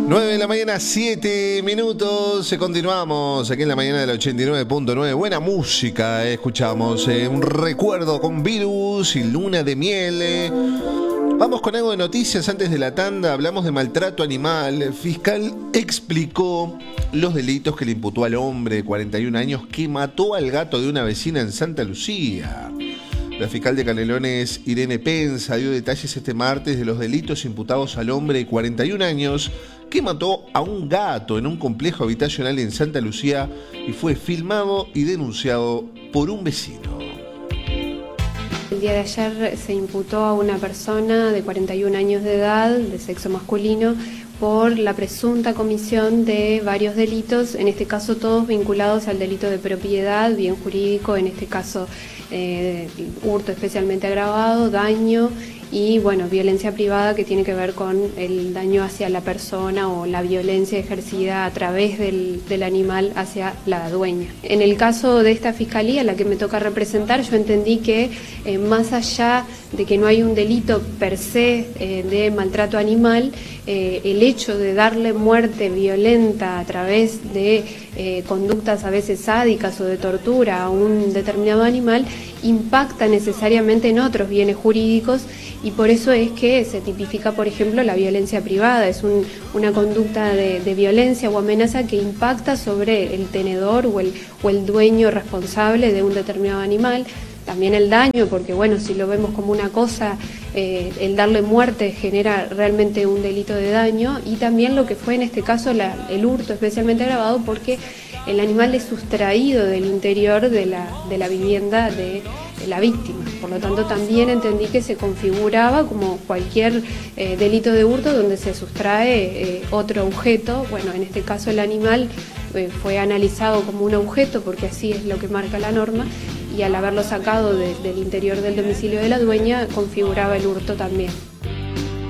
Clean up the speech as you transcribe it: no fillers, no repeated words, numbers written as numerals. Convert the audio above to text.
9 de la mañana, 7 minutos. Continuamos aquí en la mañana del 89.9. Buena música, escuchamos. Un recuerdo con Virus y Luna de Miel. Vamos con algo de noticias antes de la tanda. Hablamos de maltrato animal. El fiscal explicó los delitos que le imputó al hombre de 41 años que mató al gato de una vecina en Santa Lucía. La fiscal de Canelones, Irene Pensa, dio detalles este martes de los delitos imputados al hombre de 41 años que mató a un gato en un complejo habitacional en Santa Lucía y fue filmado y denunciado por un vecino. El día de ayer se imputó a una persona de 41 años de edad, de sexo masculino, por la presunta comisión de varios delitos, en este caso todos vinculados al delito de propiedad, bien jurídico, en este caso hurto especialmente agravado, daño y violencia privada, que tiene que ver con el daño hacia la persona o la violencia ejercida a través del animal hacia la dueña. En el caso de esta fiscalía, la que me toca representar, yo entendí que más allá de que no hay un delito per se de maltrato animal, el hecho de darle muerte violenta a través de conductas a veces sádicas o de tortura a un determinado animal impacta necesariamente en otros bienes jurídicos, y por eso es que se tipifica, por ejemplo, la violencia privada. Es una conducta de violencia o amenaza que impacta sobre el tenedor o el dueño responsable de un determinado animal. También el daño, porque si lo vemos como una cosa, el darle muerte genera realmente un delito de daño, y también lo que fue en este caso el hurto especialmente agravado, porque el animal es sustraído del interior de la vivienda de la víctima. Por lo tanto, también entendí que se configuraba como cualquier delito de hurto donde se sustrae otro objeto. En este caso el animal fue analizado como un objeto porque así es lo que marca la norma, y al haberlo sacado del interior del domicilio de la dueña configuraba el hurto también.